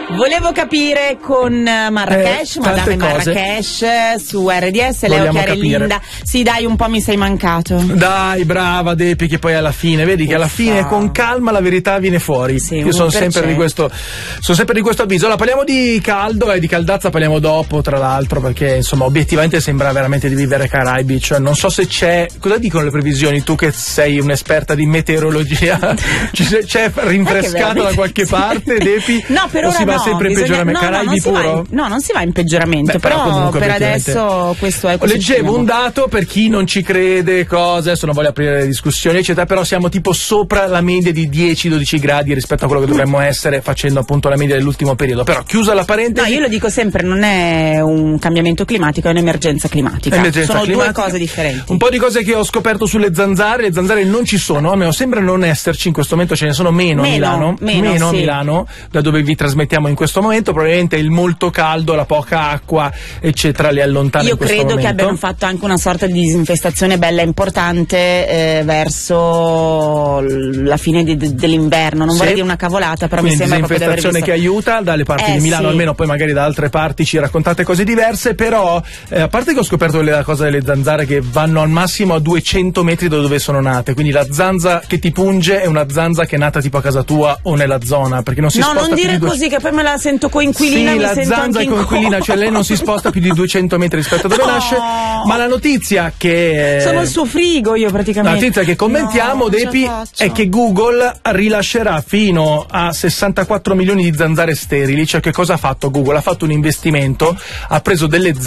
Volevo capire con Marrakesh, Madame Marrakesh su RDS, Leo Chiarelinda. Sì, dai, un po' mi sei mancato. Dai, brava Depi, che poi alla fine, vedi che alla fine con calma la verità viene fuori. Sì, io sono sempre di questo avviso. Allora, parliamo di caldo e di caldazza parliamo dopo, tra l'altro, perché insomma obiettivamente sembra veramente di vivere Caraibi. Cioè, non so se c'è, cosa dicono le previsioni, tu che sei un'esperta di meteorologia, c'è rinfrescato da qualche parte, Depi? No, per o ora si va sempre in peggioramento? Caraibi puro? No, non si va in peggioramento. Però per adesso questo è. Leggevo un dato, per chi non ci crede, adesso non voglio aprire le discussioni eccetera, però siamo tipo sopra la media di 10-12 gradi rispetto a quello che dovremmo essere, facendo appunto la media dell'ultimo periodo. Però chiusa la parentesi, no, io lo dico sempre, non è un cambiamento climatico, è un'emergenza climatica. Sono due cose differenti. Un po' di cose che ho scoperto sulle zanzare. Le zanzare non ci sono, almeno sembra non esserci in questo momento, ce ne sono meno a Milano, a Milano, da dove vi trasmettiamo in questo momento. Probabilmente il molto caldo, la poca acqua eccetera li allontana. Io in questo credo momento. che abbiano fatto anche una sorta di disinfestazione bella importante verso la fine dell'inverno. Non vorrei dire una cavolata, però quindi mi sembra proprio di aver visto. Che aiuta dalle parti di Milano, almeno. Poi magari da altre parti ci raccontate cose diverse. Però a parte che ho scoperto la cosa delle zanzare che vanno al massimo a 200 metri da dove sono nate, quindi la zanza che ti punge è una zanza che è nata tipo a casa tua o nella zona, perché non si sposta non dire più così che poi me la sento coinquilina. Sì, mi la sento zanza è coinquilina, cioè lei non si sposta più di 200 metri rispetto a dove nasce. Ma la notizia che sono il suo frigo io praticamente. La notizia che commentiamo, Depi, è che Google rilascerà fino a 64 milioni di zanzare sterili. Cioè, che cosa ha fatto Google? Ha fatto un investimento, ha preso delle zanzare